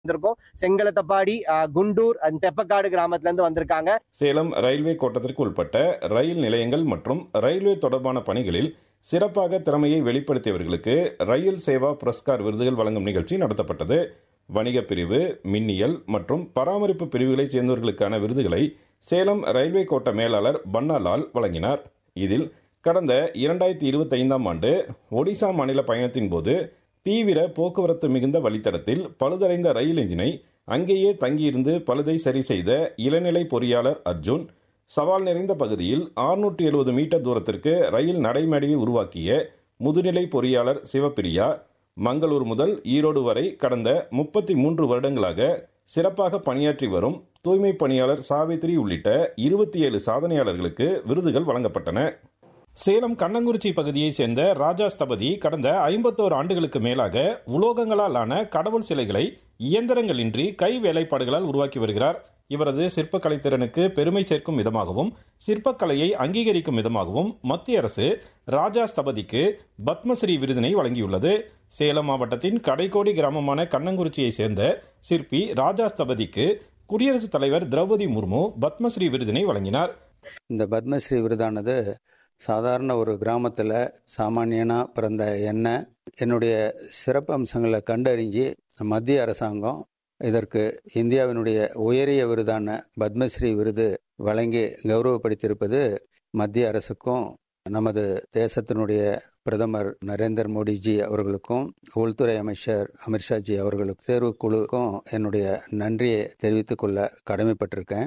வந்திருக்கோம். செங்கலத்தப்பாடி, குண்டூர், தெப்பக்காடு கிராமத்துல இருந்து வந்திருக்காங்க. சேலம் ரயில்வே கோட்டத்திற்கு உட்பட்ட ரயில் நிலையங்கள் மற்றும் ரயில்வே தொடர்பான பணிகளில் சிறப்பாக திறமையை வெளிப்படுத்தியவர்களுக்கு ரயில் சேவா புரஸ்கார் விருதுகள் வழங்கும் நிகழ்ச்சி நடத்தப்பட்டது. வணிக பிரிவு, மின்னியல் மற்றும் பராமரிப்பு பிரிவுகளைச் சேர்ந்தவர்களுக்கான விருதுகளை சேலம் ரயில்வே கோட்ட மேலாளர் பன்னாலால் வழங்கினார். இதில் கடந்த 2025ஆம் ஆண்டு ஒடிசா மாநில பயணத்தின் போது தீவிர போக்குவரத்து மிகுந்த வழித்தடத்தில் பழுதடைந்த ரயில் எஞ்சினை அங்கேயே தங்கியிருந்து பழுதை சரி செய்த இளநிலை பொறியாளர் அர்ஜுன், சவால் நிறைந்த பகுதியில் 670 மீட்டர் தூரத்திற்கு ரயில் நடைமேடையை உருவாக்கிய முதுநிலை பொறியாளர் சிவப்பிரியா, மங்களூர் முதல் ஈரோடு வரை கடந்த 33 வருடங்களாக சிறப்பாக பணியாற்றி வரும் தூய்மை பணியாளர் சாவித்ரி உள்ளிட்ட 27 சாதனையாளர்களுக்கு விருதுகள் வழங்கப்பட்டன. சேலம் கண்ணங்குறிச்சி பகுதியைச் சேர்ந்த ராஜா ஸ்தபதி கடந்த 51 ஆண்டுகளுக்கு மேலாக உலோகங்களால் ஆன கடவுள் சிலைகளை இயந்திரங்களின்றி கை வேலைப்பாடுகளால் உருவாக்கி வருகிறார். இவரது சிற்பக்கலை திறனுக்கு பெருமை சேர்க்கும் விதமாகவும் சிற்பக்கலையை அங்கீகரிக்கும் விதமாகவும் மத்திய அரசு ராஜா ஸ்தபதிக்கு பத்மஸ்ரீ விருதினை வழங்கியுள்ளது. சேலம் மாவட்டத்தின் கடைக்கோடி கிராமமான கண்ணங்குறிச்சியை சேர்ந்த சிற்பி ராஜா ஸ்தபதிக்கு குடியரசுத் தலைவர் திரௌபதி முர்மு பத்மஸ்ரீ விருதினை வழங்கினார். இந்த பத்மஸ்ரீ விருதானது சாதாரண ஒரு கிராமத்தில் சாமானியனாக பிறந்த என்னுடைய சிறப்பு அம்சங்களை கண்டறிஞ்சு மத்திய அரசாங்கம் இதற்கு இந்தியாவினுடைய உயரிய விருதான பத்மஸ்ரீ விருது வழங்கி கௌரவப்படுத்தியிருப்பது மத்திய அரசுக்கும் நமது தேசத்தினுடைய பிரதமர் நரேந்திர மோடிஜி அவர்களுக்கும் உள்துறை அமைச்சர் அமித்ஷாஜி அவர்களுக்கும் தேர்வுக்குழுக்கும் என்னுடைய நன்றியை தெரிவித்துக் கொள்ள கடமைப்பட்டிருக்கேன்.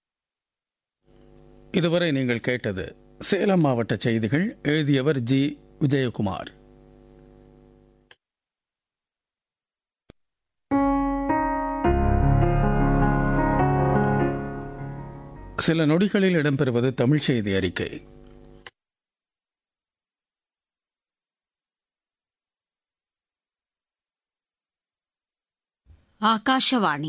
இதுவரை நீங்கள் கேட்டது சேலம் மாவட்ட செய்திகள். எழுதியவர் ஜி. விஜயகுமார். சில நொடிகளில் இடம்பெறுவது தமிழ் செய்தி அறிக்கை. ஆகாஷவாணி.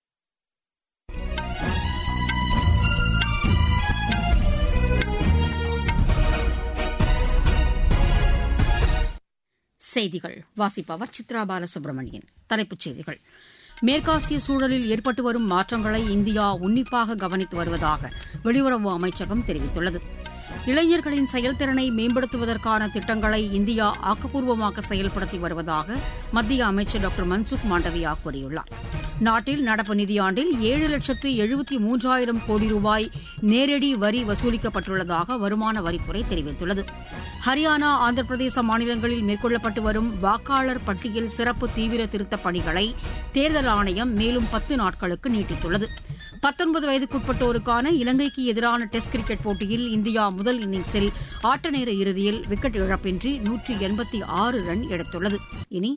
செய்திகள் வாசிப்பவர் சித்ரா பாலசுப்ரமணியன். தலைப்புச் செய்திகள். மேற்காசிய சூழலில் ஏற்பட்டு வரும் மாற்றங்களை இந்தியா உன்னிப்பாக கவனித்து வருவதாக வெளியுறவு அமைச்சகம் தெரிவித்துள்ளது. இளைஞர்களின் செயல்திறனை மேம்படுத்துவதற்கான திட்டங்களை இந்தியா ஆக்கப்பூர்வமாக செயல்படுத்தி வருவதாக மத்திய அமைச்சர் டாக்டர் மன்சுக் மாண்டவியா கூறியுள்ளார். நாட்டில் நடப்பு நிதியாண்டில் 7,73,000 கோடி ரூபாய் நேரடி வரி வசூலிக்கப்பட்டுள்ளதாக வருமான வரித்துறை தெரிவித்துள்ளது. ஹரியானா, ஆந்திர பிரதேச மாநிலங்களில் மேற்கொள்ளப்பட்டு வரும் வாக்காளர் பட்டியல் சிறப்பு தீவிர திருத்தப் பணிகளை தேர்தல் ஆணையம் மேலும் 10 நாட்களுக்கு நீட்டித்துள்ளது. 19 வயதுக்குட்பட்டோருக்கான இலங்கைக்கு எதிரான டெஸ்ட் கிரிக்கெட் போட்டியில் இந்தியா முதல் இன்னிங்ஸில் ஆட்ட நேர இறுதியில் விக்கெட் இழப்பின்றி 186 ரன் எடுத்துள்ளது. இனி